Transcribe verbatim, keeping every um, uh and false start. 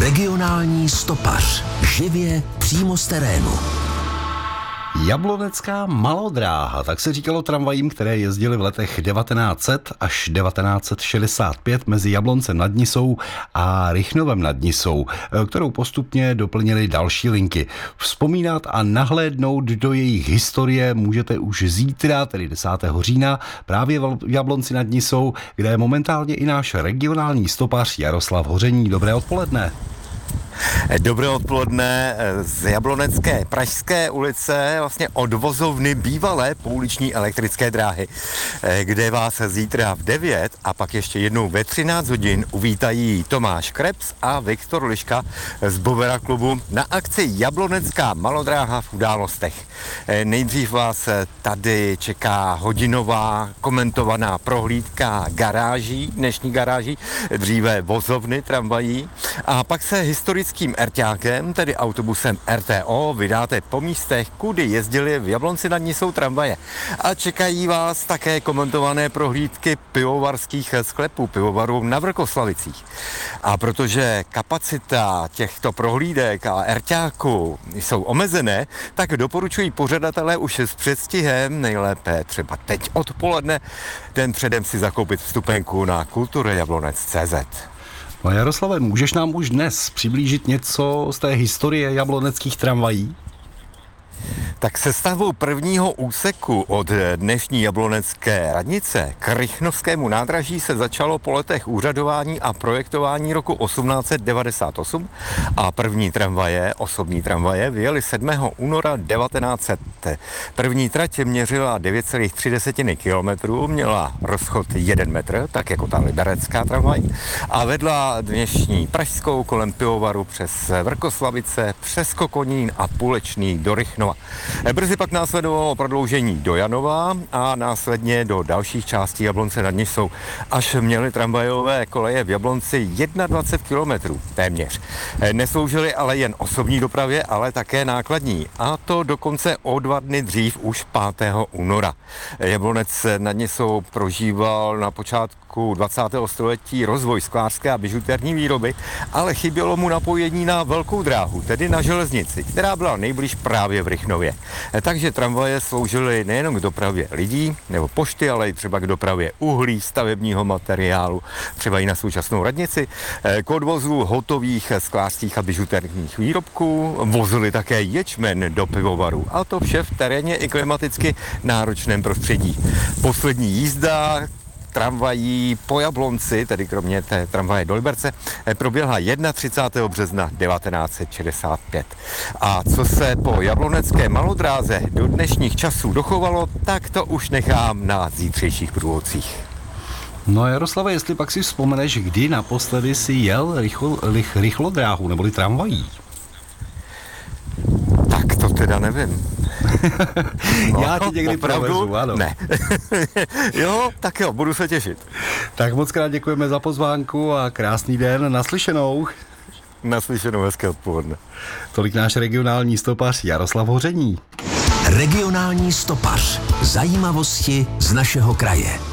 Regionální stopař. Živě přímo z terénu. Jablonecká malodráha, tak se říkalo tramvajím, které jezdily v letech devatenáct set až devatenáct set šedesát pět mezi Jabloncem nad Nisou a Rychnovem nad Nisou, kterou postupně doplnily další linky. Vzpomínat a nahlédnout do jejich historie můžete už zítra, tedy desátého října, právě v Jablonci nad Nisou, kde je momentálně i náš regionální stopař Jaroslav Hoření. Dobré odpoledne. Dobré odpoledne z Jablonecké Pražské ulice, vlastně od vozovny bývalé pouliční elektrické dráhy, kde vás zítra v devět a pak ještě jednou ve třináct hodin uvítají Tomáš Krebs a Viktor Liška z Bovera klubu na akci Jablonecká malodráha v událostech. Nejdřív vás tady čeká hodinová komentovaná prohlídka garáží, dnešní garáží, dříve vozovny tramvají, a pak se historickým erťákem, tedy autobusem R T O, vydáte po místech, kudy jezdily v Jablonci nad Nisou tramvaje. A čekají vás také komentované prohlídky pivovarských sklepů, pivovarů na Vrkoslavicích. A protože kapacita těchto prohlídek a erťáků jsou omezené, tak doporučují pořadatelé už s předstihem, nejlépe třeba teď odpoledne, den předem si zakoupit vstupenku na kulturajablonec tečka cé zet. No Jaroslave, můžeš nám už dnes přiblížit něco z té historie jabloneckých tramvají? Tak se stavbou prvního úseku od dnešní Jablonecké radnice k Rychnovskému nádraží se začalo po letech úřadování a projektování roku osmnáct set devadesát osm a první tramvaje, osobní tramvaje, vyjeli sedmého února devatenáct set. První trať měřila devět celá tři kilometru, měla rozchod jeden metr, tak jako ta liberecká tramvaj, a vedla dnešní pražskou kolem pivovaru přes Vrkoslavice, přes Kokonín a Půlečný do Rychnova. Brzy pak následovalo prodloužení do Janova a následně do dalších částí Jablonce nad Nisou, až měly tramvajové koleje v Jablonci dvacet jedna kilometrů téměř. Nesloužily ale jen osobní dopravě, ale také nákladní, a to dokonce o dva dny dřív, už pátého února. Jablonec nad Nisou prožíval na počátku dvacátého století rozvoj sklářské a bižuterní výroby, ale chybělo mu napojení na velkou dráhu, tedy na železnici, která byla nejblíž právě v Rychnově. Takže tramvaje sloužily nejenom k dopravě lidí nebo pošty, ale i třeba k dopravě uhlí, stavebního materiálu, třeba i na současnou radnici, k odvozu hotových sklářských a bižuterních výrobků, vozili také ječmen do pivovaru, a to vše v terénně i klimaticky náročném prostředí. Poslední jízda tramvají po Jablonci, tedy kromě té tramvaje do Liberce, proběhla třicátého prvního března devatenáct set šedesát pět. A co se po jablonecké malodráze do dnešních časů dochovalo, tak to už nechám na zítřejších průvodcích. No Jaroslave, jestli pak si vzpomeneš, kdy naposledy si jel rychlo, rych, rychlodráhu neboli tramvají? Tak to teda nevím. No, já ti někdy provezu, ano. Ne. Jo, tak jo, budu se těšit. Tak moc krát děkujeme za pozvánku a krásný den, naslyšenou. Naslyšenou, hezké odpoledne. Tolik náš regionální stopař Jaroslav Hoření. Regionální stopař. Zajímavosti z našeho kraje.